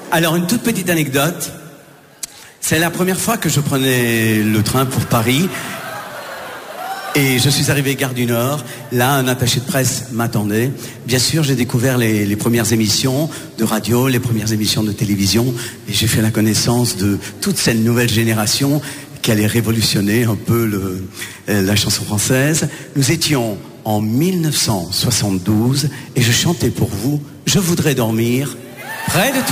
Alors, une toute petite anecdote. C'est la première fois que je prenais le train pour Paris. Et je suis arrivé gare du Nord. Là, un attaché de presse m'attendait. Bien sûr, j'ai découvert les premières émissions de radio, les premières émissions de télévision. Et j'ai fait la connaissance de toute cette nouvelle génération qui allait révolutionner un peu la chanson française. Nous étions en 1972 et je chantais pour vous « Je voudrais dormir près de toi ».